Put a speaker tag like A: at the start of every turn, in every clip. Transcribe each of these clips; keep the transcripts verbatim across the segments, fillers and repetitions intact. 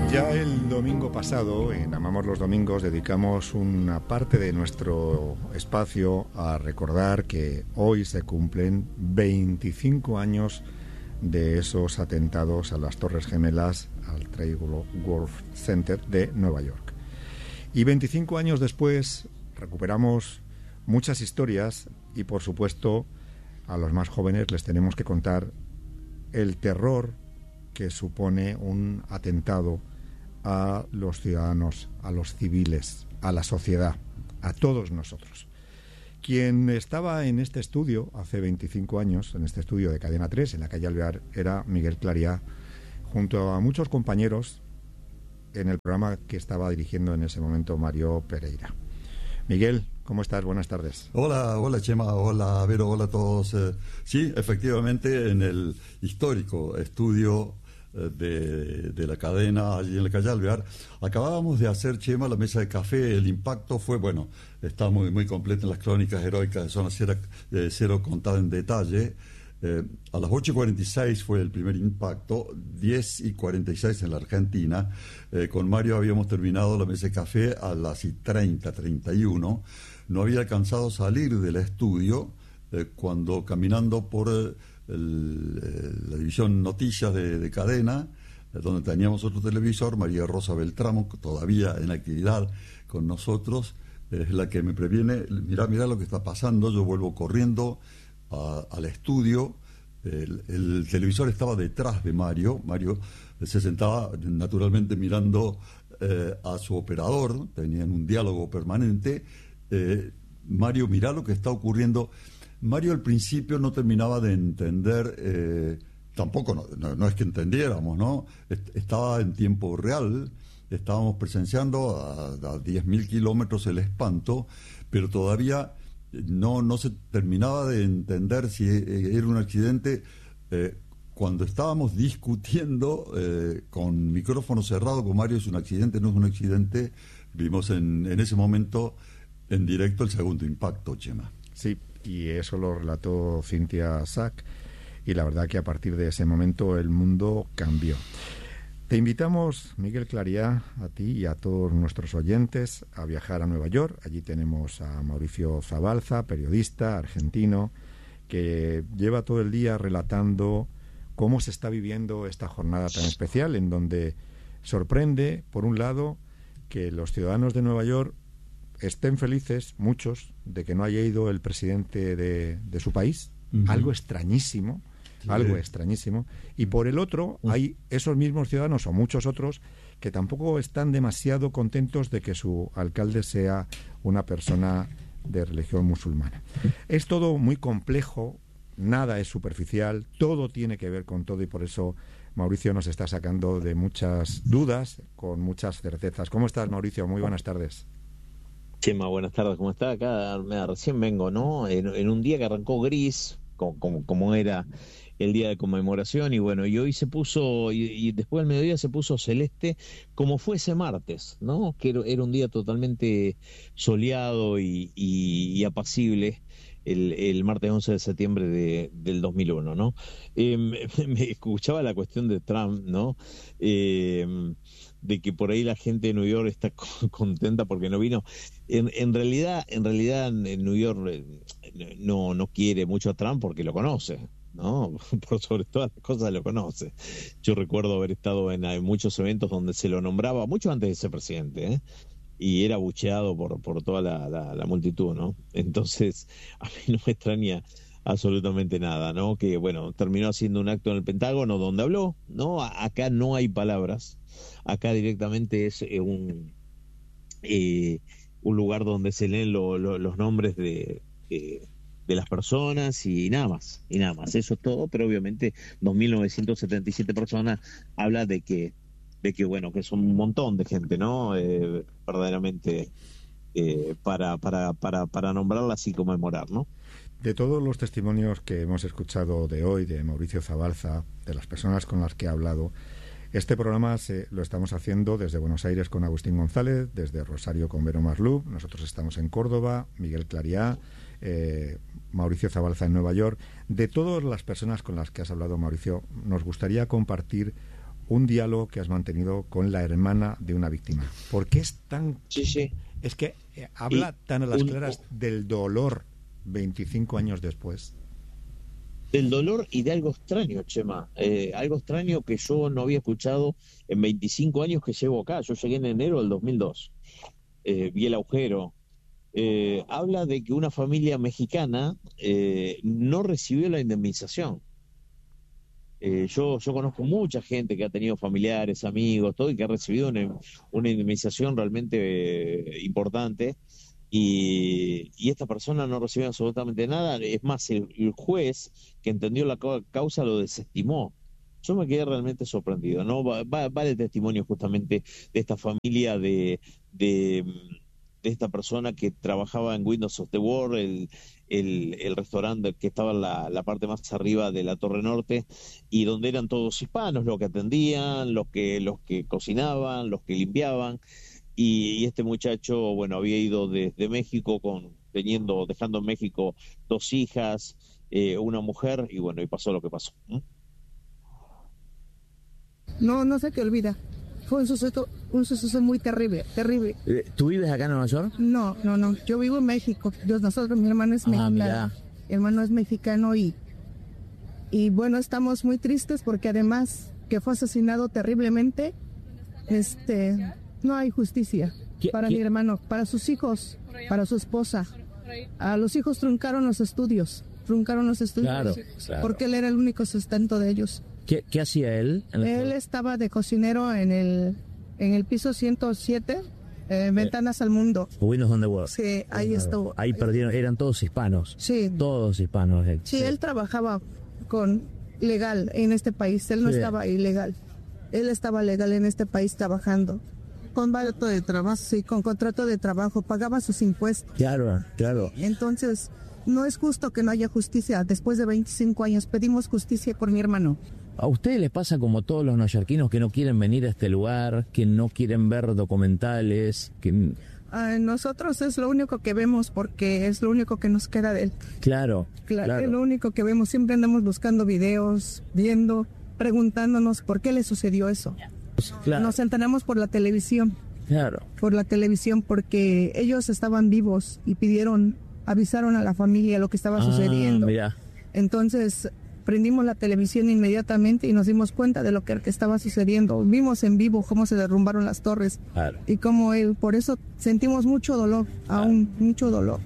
A: Ya el domingo pasado, en Amamos los Domingos, dedicamos una parte de nuestro espacio a recordar que hoy se cumplen veinticinco años de esos atentados a las Torres Gemelas, al Trade World Center de Nueva York. Y veinticinco años después recuperamos muchas historias y, por supuesto, a los más jóvenes les tenemos que contar el terror que supone un atentado a los ciudadanos, a los civiles, a la sociedad, a todos nosotros. Quien estaba en este estudio hace veinticinco años, en este estudio de Cadena tres, en la calle Alvear, era Miguel Clariá, junto a muchos compañeros en el programa que estaba dirigiendo en ese momento Mario Pereira. Miguel, ¿cómo estás? Buenas tardes.
B: Hola, hola Chema, hola Vero, hola a todos. Eh, sí, efectivamente, en el histórico estudio De, de la cadena allí en la calle Alvear acabábamos de hacer, Chema, la mesa de café. El impacto fue, bueno, está muy muy completo en las crónicas heroicas de Zona Cero, eh, cero contada en detalle. Eh, a las ocho y cuarenta y seis fue el primer impacto, diez y cuarenta y seis en la Argentina. Eh, con Mario habíamos terminado la mesa de café a las treinta, treinta y uno. No había alcanzado a salir del estudio eh, cuando caminando por eh, El, el, la división Noticias de, de Cadena, donde teníamos otro televisor, María Rosa Beltramo, todavía en actividad con nosotros, es la que me previene: mirá, mirá lo que está pasando. Yo vuelvo corriendo a, al estudio. El, el televisor estaba detrás de Mario. Mario se sentaba naturalmente mirando eh, a su operador, tenían un diálogo permanente. eh, Mario, mirá lo que está ocurriendo. Mario al principio no terminaba de entender, eh, tampoco, no, no, no es que entendiéramos, ¿no? Est- estaba en tiempo real, estábamos presenciando a, a diez mil kilómetros el espanto, pero todavía no, no se terminaba de entender si era un accidente. Eh, cuando estábamos discutiendo eh, con micrófono cerrado con Mario, es un accidente, no es un accidente, vimos en, en ese momento en directo el segundo impacto, Chema.
A: Sí. Y eso lo relató Cynthia Sack, y la verdad que a partir de ese momento el mundo cambió. Te invitamos, Miguel Clariá, a ti y a todos nuestros oyentes, a viajar a Nueva York. Allí tenemos a Mauricio Zabalza, periodista argentino, que lleva todo el día relatando cómo se está viviendo esta jornada tan especial, en donde sorprende, por un lado, que los ciudadanos de Nueva York estén felices, muchos, de que no haya ido el presidente de, de su país. Uh-huh. Algo extrañísimo, sí. algo extrañísimo. Y por el otro, uh-huh. hay esos mismos ciudadanos, o muchos otros, que tampoco están demasiado contentos de que su alcalde sea una persona de religión musulmana. Es todo muy complejo, nada es superficial, todo tiene que ver con todo, y por eso Mauricio nos está sacando de muchas dudas con muchas certezas. ¿Cómo estás, Mauricio? Muy buenas tardes.
C: Chema, buenas tardes, ¿cómo está? Acá me, recién vengo, ¿no? En, en un día que arrancó gris, como, como, como era el día de conmemoración, y bueno, y hoy se puso, y, y después del mediodía se puso celeste, como fue ese martes, ¿no? Que era, era un día totalmente soleado y, y, y apacible, el, el martes once de septiembre de, del dos mil uno, ¿no? Eh, me, me escuchaba la cuestión de Trump, ¿no? Eh, de que por ahí la gente de New York está contenta porque no vino. En, en realidad, en realidad en New York no, no quiere mucho a Trump porque lo conoce, ¿no? Por sobre todas las cosas lo conoce. Yo recuerdo haber estado en, en muchos eventos donde se lo nombraba, mucho antes de ser presidente, ¿eh? Y era bucheado por, por toda la, la, la multitud, ¿no? Entonces, a mí no me extraña absolutamente nada, ¿no? Que, bueno, terminó haciendo un acto en el Pentágono donde habló, ¿no? Acá no hay palabras. Acá directamente es eh, un eh, un lugar donde se leen lo, lo, los nombres de, eh, de las personas y nada más, y nada más, eso es todo, pero obviamente dos mil novecientas setenta y siete personas habla de que, de que bueno, que son un montón de gente, ¿no? Eh, verdaderamente eh, para, para, para, para nombrarlas y conmemorar, ¿no?
A: De todos los testimonios que hemos escuchado de hoy, de Mauricio Zabalza, de las personas con las que ha hablado, este programa se, lo estamos haciendo desde Buenos Aires con Agustín González, desde Rosario con Vero Maslub, nosotros estamos en Córdoba, Miguel Clariá, eh, Mauricio Zabalza en Nueva York. De todas las personas con las que has hablado, Mauricio, nos gustaría compartir un diálogo que has mantenido con la hermana de una víctima. ¿Por qué es tan...
C: Sí, sí.
A: Es que eh, habla y tan a las
C: un,
A: claras del dolor veinticinco años después.
C: Del dolor y de algo extraño, Chema. Eh, algo extraño que yo no había escuchado en veinticinco años que llevo acá. Yo llegué en enero del dos mil dos. Eh, vi el agujero. Eh, habla de que una familia mexicana eh, no recibió la indemnización. Eh, yo, yo conozco mucha gente que ha tenido familiares, amigos, todo, y que ha recibido una, una indemnización realmente eh, importante, y, y esta persona no recibió absolutamente nada. Es más, el, el juez que entendió la causa lo desestimó. Yo me quedé realmente sorprendido, ¿no? Va, va, va el testimonio justamente de esta familia de... de de esta persona que trabajaba en Windows of the World, el, el, el restaurante que estaba en la, la parte más arriba de la Torre Norte, y donde eran todos hispanos los que atendían, los que, los que cocinaban, los que limpiaban, y, y este muchacho, bueno, había ido desde México, con teniendo, dejando en México dos hijas, eh, una mujer, y bueno, y pasó lo que pasó. ¿Mm?
D: No, no se te olvida. Fue un suceso, un suceso muy terrible, terrible.
E: ¿Tú vives acá en Nueva York?
D: No, no, no. Yo vivo en México. Yo, nosotros, mi hermano es
E: ah,
D: mexicano. Mi hermano es mexicano y, y bueno, estamos muy tristes porque además que fue asesinado terriblemente, este, no hay justicia para ¿Qué? mi hermano, para sus hijos, para su esposa. A los hijos truncaron los estudios, truncaron los estudios.
E: Claro, claro.
D: Porque él era el único sustento de ellos.
E: ¿Qué, qué hacía él?
D: Él estaba de cocinero en el en el piso ciento siete, eh, Ventanas eh, al Mundo.
E: Windows on the World.
D: Sí, ahí estuvo.
E: Ahí perdieron, eran todos hispanos.
D: Sí.
E: Todos hispanos.
D: Sí, sí, él trabajaba con legal en este país, él no sí. estaba ilegal. Él estaba legal en este país trabajando. Con contrato de trabajo, sí, con contrato de trabajo, pagaba sus impuestos.
E: Claro, claro.
D: Entonces, no es justo que no haya justicia. Después de veinticinco años pedimos justicia por mi hermano.
E: ¿A ustedes les pasa como todos los neoyorquinos que no quieren venir a este lugar, que no quieren ver documentales? Que...
D: A nosotros es lo único que vemos porque es lo único que nos queda de él.
E: Claro,
D: claro,
E: claro.
D: Es lo único que vemos. Siempre andamos buscando videos, viendo, preguntándonos por qué le sucedió eso. Claro. Nos enteramos por la televisión.
E: Claro.
D: Por la televisión porque ellos estaban vivos y pidieron, avisaron a la familia lo que estaba
E: ah,
D: sucediendo.
E: Mira.
D: Entonces... prendimos la televisión inmediatamente y nos dimos cuenta de lo que, que estaba sucediendo. Vimos en vivo cómo se derrumbaron las torres
E: claro.
D: y cómo él, por eso sentimos mucho dolor, claro. aún mucho dolor.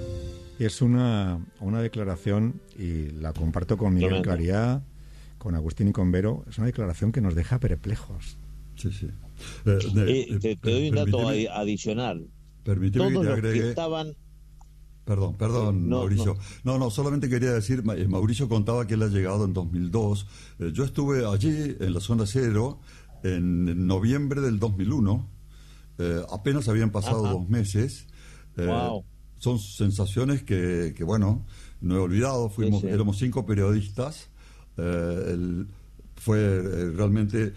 A: Es una, una declaración, y la comparto con Miguel Clariá, con Agustín y con Vero, es una declaración que nos deja perplejos.
B: Sí, sí.
C: Eh, eh, te, te doy un dato adicional.
B: Permíteme
C: Todos
B: que te
C: los
B: agregue...
C: que estaban...
B: Perdón, perdón, no, Mauricio. No. no, no, solamente quería decir, Mauricio contaba que él ha llegado en dos mil dos. Eh, yo estuve allí, en la zona cero, en noviembre del dos mil uno. Eh, apenas habían pasado Ajá. dos meses. Eh,
C: wow.
B: Son sensaciones que, que, bueno, no he olvidado. Fuimos, sí, sí. Éramos cinco periodistas. Eh, el, fue eh, realmente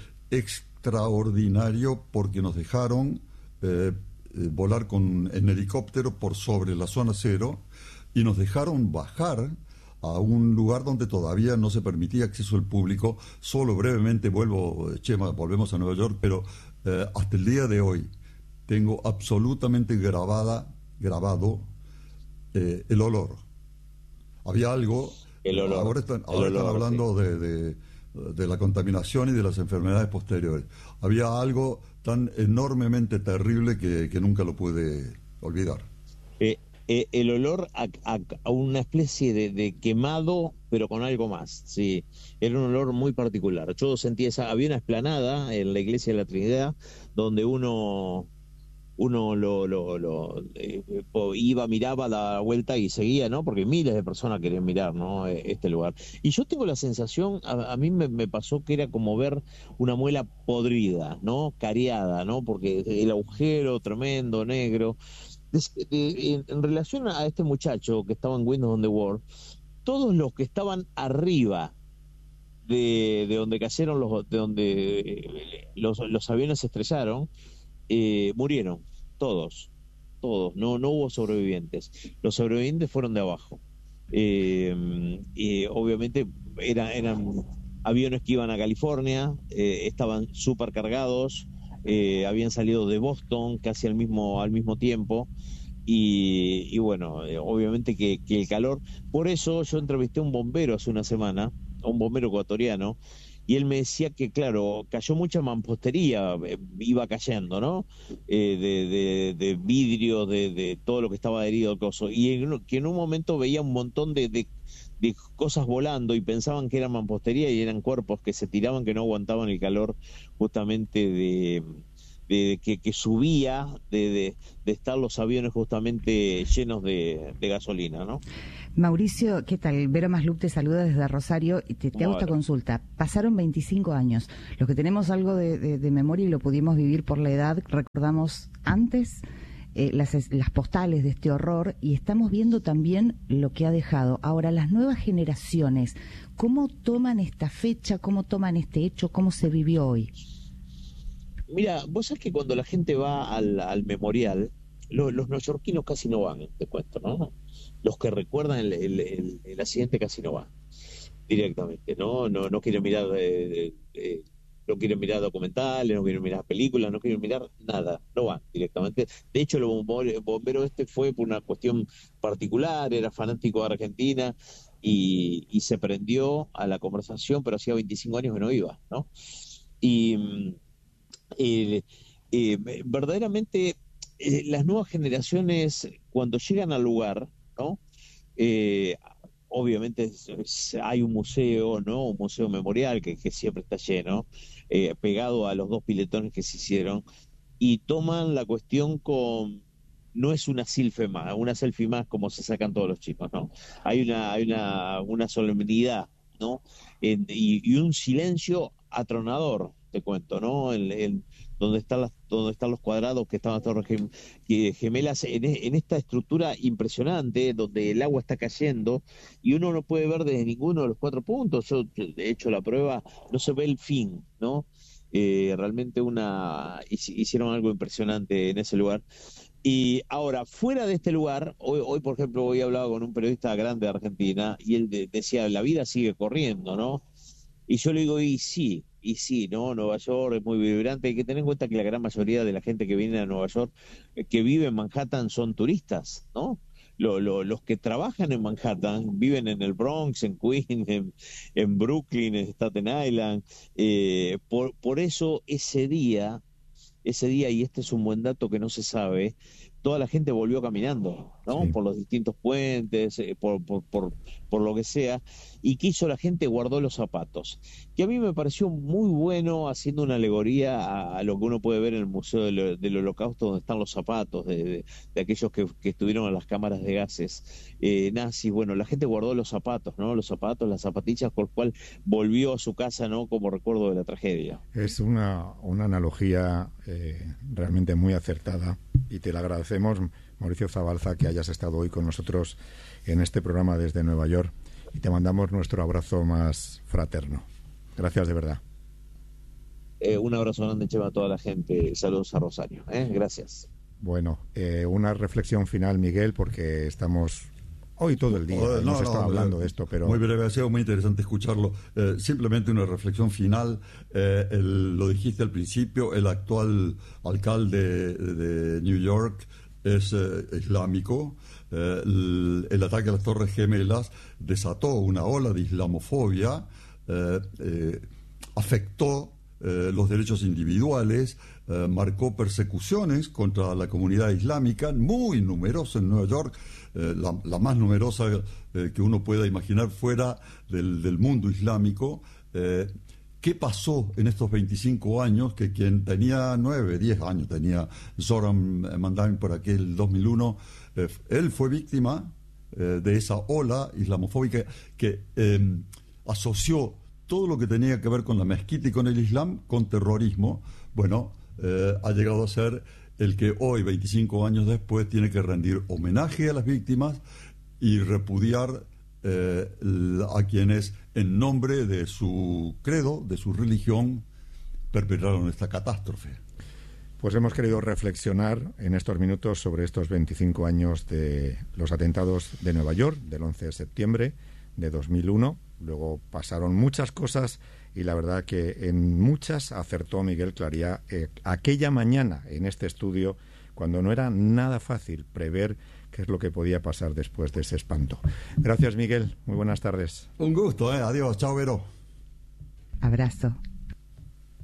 B: extraordinario porque nos dejaron... Eh, Eh, volar con, en helicóptero por sobre la zona cero y nos dejaron bajar a un lugar donde todavía no se permitía acceso al público. Solo brevemente vuelvo, Chema, volvemos a Nueva York, pero eh, hasta el día de hoy tengo absolutamente grabada, grabado eh, el olor. Había algo,
C: el olor,
B: ahora están, ahora
C: el
B: están
C: olor,
B: hablando sí. de, de, de la contaminación y de las enfermedades posteriores. Había algo tan enormemente terrible que, que nunca lo pude olvidar.
C: Eh, eh, el olor a, a, a una especie de, de quemado, pero con algo más, sí. Era un olor muy particular. Yo sentí esa... Había una explanada en la iglesia de la Trinidad donde uno... uno lo, lo, lo eh, iba, miraba, daba vuelta y seguía, ¿no? Porque miles de personas querían mirar, ¿no? Este lugar. Y yo tengo la sensación, a, a mí me, me pasó que era como ver una muela podrida, ¿no? Cariada, ¿no? Porque el agujero tremendo, negro. Des, de, en, en relación a este muchacho que estaba en Windows on the World, todos los que estaban arriba de, de donde cayeron los, de donde los, los aviones se estrellaron, eh, murieron. Todos, todos, no, no hubo sobrevivientes. Los sobrevivientes fueron de abajo. Eh, y obviamente era, eran aviones que iban a California, eh, estaban súper cargados, eh, habían salido de Boston casi al mismo, al mismo tiempo. Y, y bueno, eh, obviamente que, que el calor, por eso yo entrevisté a un bombero hace una semana, a un bombero ecuatoriano, y él me decía que, claro, cayó mucha mampostería, eh, iba cayendo, ¿no? Eh, de, de, de vidrio, de, de todo lo que estaba adherido al coso, y en, que en un momento veía un montón de, de, de cosas volando y pensaban que era mampostería y eran cuerpos que se tiraban, que no aguantaban el calor justamente de... De, que, que subía de, de, de estar los aviones justamente llenos de, de gasolina, ¿no?
F: Mauricio, ¿qué tal? Vero Maslup te saluda desde Rosario y te, te hago esta consulta. Pasaron veinticinco años. Los que tenemos algo de, de, de memoria y lo pudimos vivir por la edad, recordamos antes eh, las, las postales de este horror y estamos viendo también lo que ha dejado. Ahora, las nuevas generaciones, ¿cómo toman esta fecha? ¿Cómo toman este hecho? ¿Cómo se vivió hoy?
C: Mira, vos sabés que cuando la gente va al, al memorial, lo, los neoyorquinos casi no van, te cuento, ¿no? Los que recuerdan el, el, el, el accidente casi no van directamente, ¿no? No, no quieren mirar, eh, eh, no quieren mirar documentales, no quieren mirar películas, no quieren mirar nada, no van directamente. De hecho, el bombero, bombero este fue por una cuestión particular, era fanático de Argentina y, y se prendió a la conversación, pero hacía veinticinco años que no iba, ¿no? Y... Eh, eh, verdaderamente eh, las nuevas generaciones cuando llegan al lugar, ¿no? Eh, obviamente es, es, hay un museo, ¿no? Un museo memorial que, que siempre está lleno, eh, pegado a los dos piletones que se hicieron, y toman la cuestión con... No es una selfie más, una selfie más como se sacan todos los chicos, ¿no? Hay una, hay una, una solemnidad, ¿no? En, y, y un silencio atronador, te cuento, ¿no? En, en, donde están las, donde están los cuadrados que estaban las torres gem, gemelas, en, en esta estructura impresionante, donde el agua está cayendo, y uno no puede ver desde ninguno de los cuatro puntos. Yo he hecho la prueba, no se ve el fin, ¿no? Eh, realmente una hicieron algo impresionante en ese lugar. Y ahora, fuera de este lugar, hoy, hoy por ejemplo, hoy he hablado con un periodista grande de Argentina, y él de, decía, la vida sigue corriendo, ¿no? Y yo le digo, y sí, y sí, ¿no? Nueva York es muy vibrante. Hay que tener en cuenta que la gran mayoría de la gente que viene a Nueva York, eh, que vive en Manhattan, son turistas, ¿no? Lo, lo, los que trabajan en Manhattan viven en el Bronx, en Queens, en, en Brooklyn, en Staten Island. Eh, por, por eso ese día, ese día, y este es un buen dato que no se sabe, toda la gente volvió caminando, ¿no? Sí. Por los distintos puentes, eh, por, por, por, por lo que sea. ¿Y qué hizo la gente? Guardó los zapatos. Que a mí me pareció muy bueno, haciendo una alegoría a, a lo que uno puede ver en el Museo del, del Holocausto, donde están los zapatos de, de, de aquellos que, que estuvieron en las cámaras de gases eh, nazis. Bueno, la gente guardó los zapatos, ¿no? Los zapatos, las zapatillas, con lo cual volvió a su casa, ¿no? Como recuerdo de la tragedia.
A: Es una, una analogía eh, realmente muy acertada, y te la agradecemos, Mauricio Zabalza, que hayas estado hoy con nosotros en este programa desde Nueva York, y te mandamos nuestro abrazo más fraterno. Gracias de verdad.
C: Eh, un abrazo grande, Chema, a toda la gente. Saludos a Rosario. ¿eh? Gracias.
A: Bueno, eh, una reflexión final, Miguel, porque estamos hoy todo el día, oh, no, hemos estado no, hablando eh, de esto, pero...
B: Muy breve, ha sido muy interesante escucharlo. Eh, simplemente una reflexión final. Eh, el, lo dijiste al principio, el actual alcalde de, de New York es eh, islámico. Eh, el, el ataque a las Torres Gemelas desató una ola de islamofobia, eh, eh, afectó eh, los derechos individuales, eh, marcó persecuciones contra la comunidad islámica, muy numerosa en Nueva York, eh, la, la más numerosa eh, que uno pueda imaginar fuera del, del mundo islámico. Eh, ¿Qué pasó en estos veinticinco años? Que quien tenía nueve, diez años, tenía Zoran Mandani por aquel dos mil uno, eh, él fue víctima eh, de esa ola islamofóbica que eh, asoció todo lo que tenía que ver con la mezquita y con el Islam con terrorismo. Bueno, eh, ha llegado a ser el que hoy, veinticinco años después, tiene que rendir homenaje a las víctimas y repudiar Eh, a quienes en nombre de su credo, de su religión, perpetraron esta catástrofe.
A: Pues hemos querido reflexionar en estos minutos sobre estos veinticinco años de los atentados de Nueva York del once de septiembre de dos mil uno, luego pasaron muchas cosas y la verdad que en muchas acertó Miguel Clariá eh, aquella mañana en este estudio, cuando no era nada fácil prever qué es lo que podía pasar después de ese espanto. Gracias, Miguel. Muy buenas tardes.
B: Un gusto, ¿eh? Adiós. Chao, Vero.
F: Abrazo.